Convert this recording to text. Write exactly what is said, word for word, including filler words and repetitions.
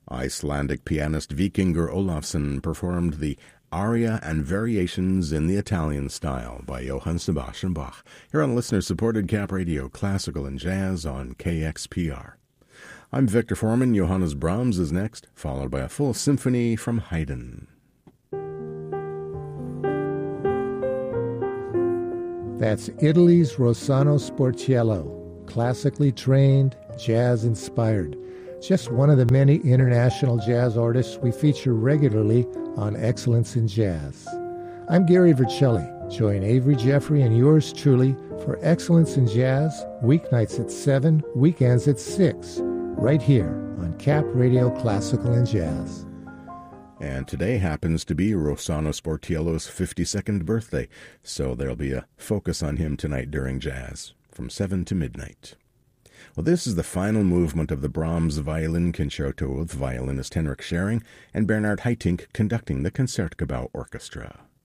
Icelandic pianist Vikingur Olafsson performed the Aria and Variations in the Italian Style by Johann Sebastian Bach, here on listener-supported Cap Radio Classical and Jazz on K X P R. I'm Victor Foreman. Johannes Brahms is next, followed by a full symphony from Haydn. That's Italy's Rossano Sportiello, classically trained, jazz-inspired. Just one of the many international jazz artists we feature regularly on Excellence in Jazz. I'm Gary Vercelli. Join Avery Jeffrey and yours truly for Excellence in Jazz, weeknights at seven, weekends at six, right here on Cap Radio Classical and Jazz. And today happens to be Rossano Sportiello's fifty-second birthday, so there'll be a focus on him tonight during Jazz, from seven to midnight. Well, this is the final movement of the Brahms Violin Concerto with violinist Henrik Schering and Bernard Haitink conducting the Concertgebouw Orchestra.